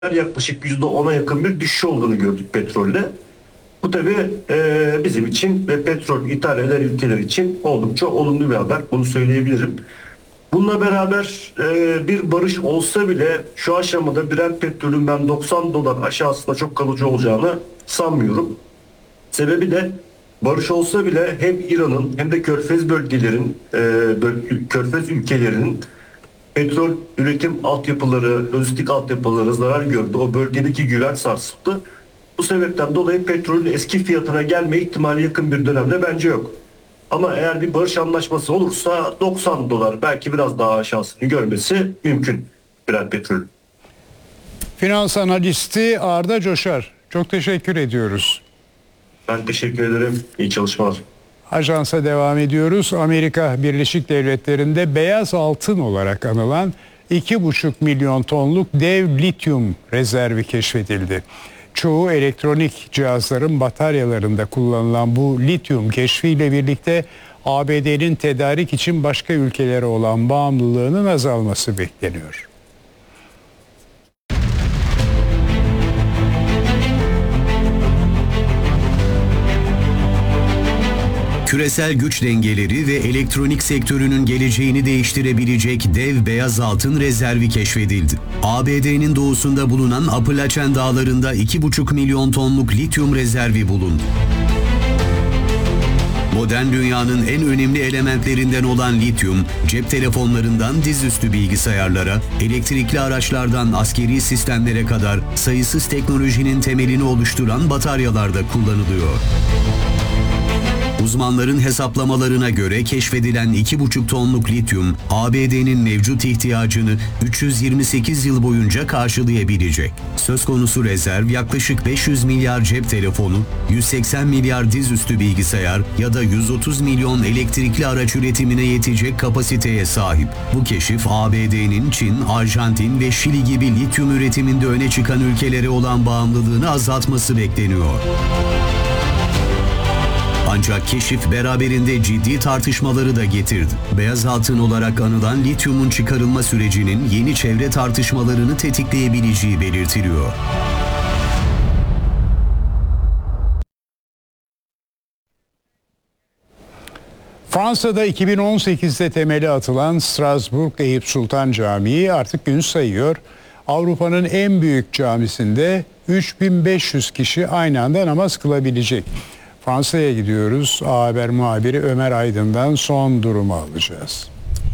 yaklaşık %10'a yakın bir düşüş olduğunu gördük petrolde. Bu tabii bizim için ve petrol ithal eden ülkeler için oldukça olumlu bir haber. Bunu söyleyebilirim. Bununla beraber bir barış olsa bile şu aşamada Brent petrolün ben 90 dolar aşağısında çok kalıcı olacağını sanmıyorum. Sebebi de barış olsa bile hem İran'ın hem de Körfez bölgelerin, Körfez ülkelerinin petrol üretim altyapıları, lojistik altyapıları zarar gördü. O bölgedeki güven sarsıldı. Bu sebepten dolayı petrolün eski fiyatına gelme ihtimali yakın bir dönemde bence yok. Ama eğer bir barış anlaşması olursa 90 dolar belki biraz daha aşağısını görmesi mümkün Brent petrolün. Finans analisti Arda Coşar. Çok teşekkür ediyoruz. Ben teşekkür ederim. İyi çalışmalar. Ajansa devam ediyoruz. Amerika Birleşik Devletleri'nde beyaz altın olarak anılan 2,5 milyon tonluk dev lityum rezervi keşfedildi. Çoğu elektronik cihazların bataryalarında kullanılan bu lityum keşfiyle birlikte ABD'nin tedarik için başka ülkelere olan bağımlılığının azalması bekleniyor. Küresel güç dengeleri ve elektronik sektörünün geleceğini değiştirebilecek dev beyaz altın rezervi keşfedildi. ABD'nin doğusunda bulunan Appalachian Dağları'nda 2,5 milyon tonluk lityum rezervi bulundu. Modern dünyanın en önemli elementlerinden olan lityum, cep telefonlarından dizüstü bilgisayarlara, elektrikli araçlardan askeri sistemlere kadar sayısız teknolojinin temelini oluşturan bataryalarda kullanılıyor. Uzmanların hesaplamalarına göre keşfedilen 2,5 tonluk lityum, ABD'nin mevcut ihtiyacını 328 yıl boyunca karşılayabilecek. Söz konusu rezerv yaklaşık 500 milyar cep telefonu, 180 milyar dizüstü bilgisayar ya da 130 milyon elektrikli araç üretimine yetecek kapasiteye sahip. Bu keşif ABD'nin Çin, Arjantin ve Şili gibi lityum üretiminde öne çıkan ülkelere olan bağımlılığını azaltması bekleniyor. Ancak keşif beraberinde ciddi tartışmaları da getirdi. Beyaz altın olarak anılan lityumun çıkarılma sürecinin yeni çevre tartışmalarını tetikleyebileceği belirtiliyor. Fransa'da 2018'de temeli atılan Strasbourg Eyüp Sultan Camii artık gün sayıyor. Avrupa'nın en büyük camisinde 3500 kişi aynı anda namaz kılabilecek. Fransa'ya gidiyoruz. A Haber muhabiri Ömer Aydın'dan son durumu alacağız.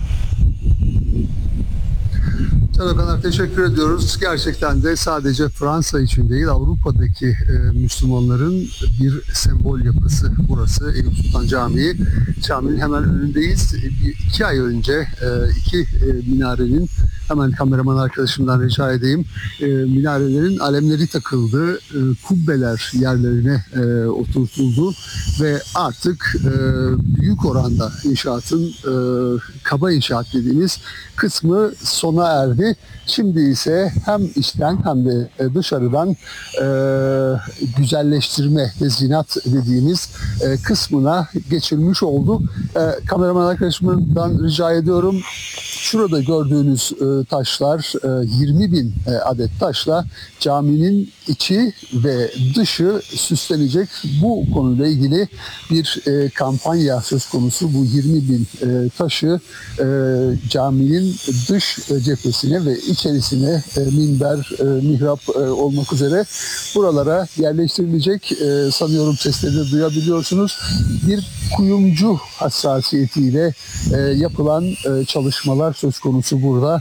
Canım, teşekkür ediyoruz. Gerçekten de sadece Fransa için değil, Avrupa'daki Müslümanların bir sembol yapısı burası Eyüp Sultan Camii. Caminin hemen önündeyiz. 2 ay önce iki minarenin, hemen kameraman arkadaşımdan rica edeyim, minarelerin alemleri takıldı, kubbeler yerlerine oturtuldu ve artık büyük oranda inşaatın, kaba inşaat dediğimiz kısmı sona erdi. Şimdi ise hem içten hem de dışarıdan güzelleştirme, tezyinat dediğimiz kısmına geçilmiş oldu. Kameraman arkadaşımdan rica ediyorum. Şurada gördüğünüz taşlar 20 bin adet taşla caminin içi ve dışı süslenecek. Bu konuyla ilgili bir kampanya söz konusu. Bu 20 bin taşı caminin dış cephesine ve içerisine minber, mihrap olmak üzere buralara yerleştirilecek. Sanıyorum seslerini duyabiliyorsunuz. Bir kuyumcu hassasiyetiyle yapılan çalışmalar söz konusu burada.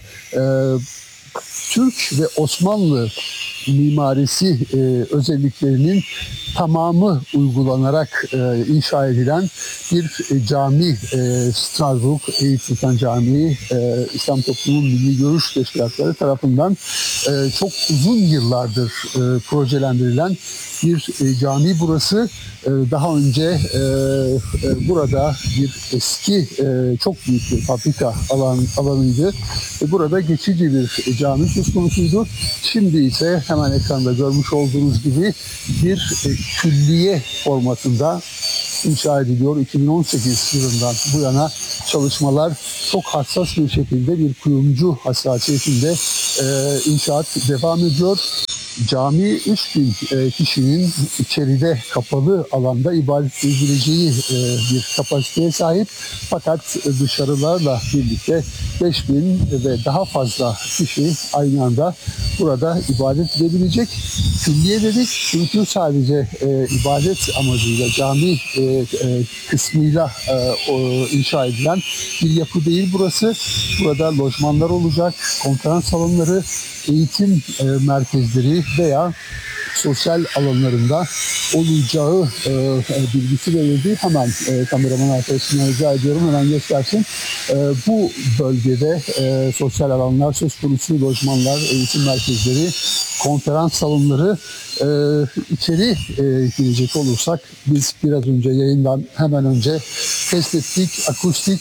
Türk ve Osmanlı mimarisi özelliklerinin tamamı uygulanarak inşa edilen bir cami, Strasbourg Eyüp Sultan Camii, İslam Toplumu Milli Görüş Teşkilatları tarafından çok uzun yıllardır projelendirilen bir cami burası. Daha önce burada bir eski çok büyük bir fabrika alanıydı. Burada geçici bir cami söz konusuydu. Şimdi ise hemen ekranda görmüş olduğunuz gibi bir külliye formatında inşa ediliyor. 2018 yılından bu yana çalışmalar çok hassas bir şekilde bir kuyumcu hassasiyetinde inşaat devam ediyor. Cami 3000 kişinin içeride kapalı alanda ibadet edebileceği bir kapasiteye sahip. Fakat dışarılarla birlikte 5000 ve daha fazla kişi aynı anda burada ibadet edebilecek. Külliye dedik çünkü sadece ibadet amacıyla cami kısmıyla inşa edilen bir yapı değil burası. Burada lojmanlar olacak, konferans salonları, eğitim merkezleri veya sosyal alanlarında olacağı bilgisi verildi. Hemen kameraman arkadaşımdan rica ediyorum hemen göstersin. Bu bölgede sosyal alanlar söz konusu, lojmanlar, eğitim merkezleri, konferans salonları. İçeri girecek olursak biz biraz önce yayından hemen önce test ettik. Akustik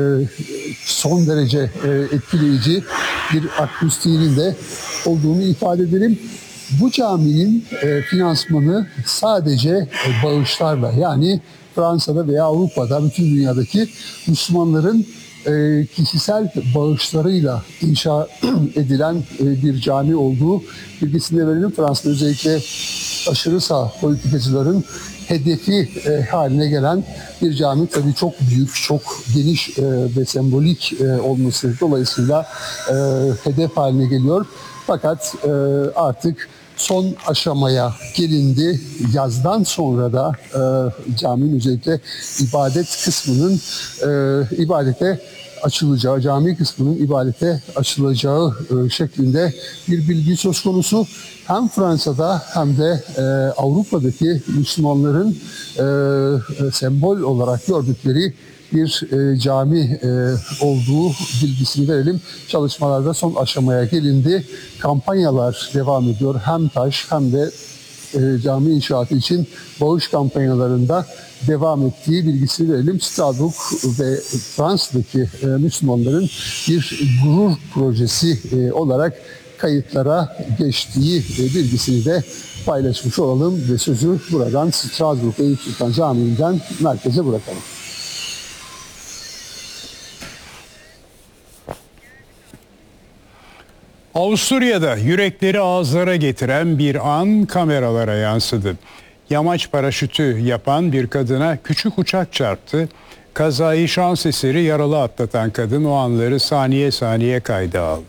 son derece etkileyici bir akustiğinin de olduğunu ifade edelim. Bu caminin finansmanı sadece bağışlarla, yani Fransa'da veya Avrupa'da bütün dünyadaki Müslümanların kişisel bağışlarıyla inşa edilen bir cami olduğu bilgisini de verelim. Fransa'da özellikle aşırı sağ politikacıların hedefi haline gelen bir cami, tabii çok büyük, çok geniş ve sembolik olması dolayısıyla hedef haline geliyor. Fakat artık son aşamaya gelindi. Yazdan sonra da caminin özellikle ibadet kısmının ibadete açılacağı, cami kısmının ibadete açılacağı şeklinde bir bilgi söz konusu. Hem Fransa'da hem de Avrupa'daki Müslümanların sembol olarak gördükleri bir cami olduğu bilgisini verelim. Çalışmalarda son aşamaya gelindi. Kampanyalar devam ediyor. Hem taş hem de cami inşaatı için bağış kampanyalarında devam ettiği bilgisini verelim. Strasbourg ve Fransa'daki Müslümanların bir gurur projesi olarak kayıtlara geçtiği bilgisini de paylaşmış olalım ve sözü buradan Strasbourg Eyüp Sultan Camii'nden merkeze bırakalım. Avusturya'da yürekleri ağızlara getiren bir an kameralara yansıdı. Yamaç paraşütü yapan bir kadına küçük uçak çarptı. Kazayı şans eseri yaralı atlatan kadın o anları saniye saniye kayda aldı.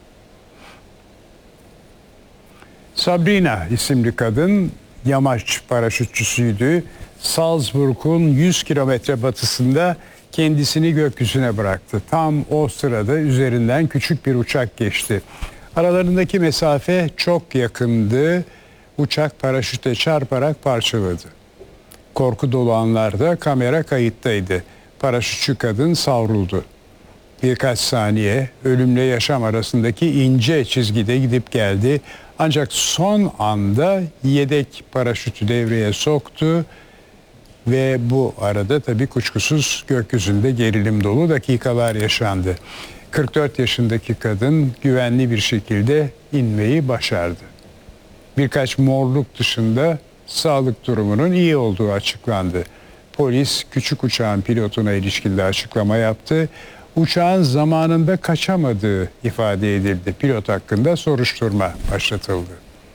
Sabrina isimli kadın yamaç paraşütçüsüydü. Salzburg'un 100 kilometre batısında kendisini gökyüzüne bıraktı. Tam o sırada üzerinden küçük bir uçak geçti. Aralarındaki mesafe çok yakındı. Uçak paraşüte çarparak parçaladı. Korku dolu anlarda kamera kayıttaydı. Paraşütçü kadın savruldu. Birkaç saniye ölümle yaşam arasındaki ince çizgide gidip geldi. Ancak son anda yedek paraşütü devreye soktu ve bu arada tabii kuşkusuz gökyüzünde gerilim dolu dakikalar yaşandı. 44 yaşındaki kadın güvenli bir şekilde inmeyi başardı. Birkaç morluk dışında sağlık durumunun iyi olduğu açıklandı. Polis küçük uçağın pilotuna ilişkin de açıklama yaptı. Uçağın zamanında kaçamadığı ifade edildi. Pilot hakkında soruşturma başlatıldı.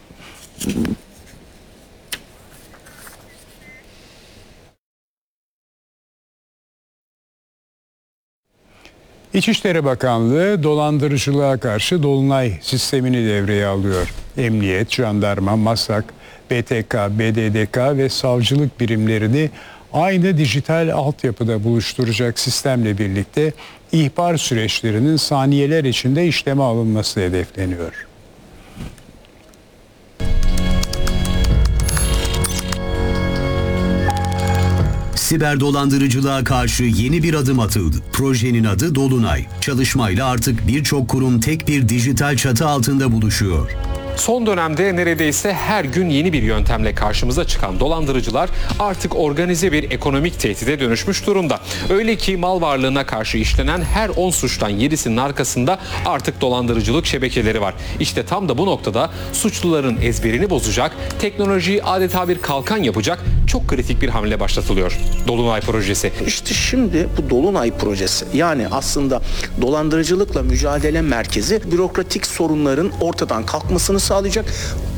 İçişleri Bakanlığı dolandırıcılığa karşı Dolunay sistemini devreye alıyor. Emniyet, jandarma, MASAK, BTK, BDDK ve savcılık birimlerini aynı dijital altyapıda buluşturacak sistemle birlikte ihbar süreçlerinin saniyeler içinde işleme alınması hedefleniyor. Siber dolandırıcılığa karşı yeni bir adım atıldı. Projenin adı Dolunay. Çalışmayla artık birçok kurum tek bir dijital çatı altında buluşuyor. Son dönemde neredeyse her gün yeni bir yöntemle karşımıza çıkan dolandırıcılar artık organize bir ekonomik tehdide dönüşmüş durumda. Öyle ki mal varlığına karşı işlenen her 10 suçtan 7'sinin arkasında artık dolandırıcılık şebekeleri var. İşte tam da bu noktada suçluların ezberini bozacak, teknolojiyi adeta bir kalkan yapacak çok kritik bir hamle başlatılıyor. Dolunay projesi. İşte şimdi bu Dolunay projesi, yani aslında dolandırıcılıkla mücadele merkezi bürokratik sorunların ortadan kalkmasını sağlayacak.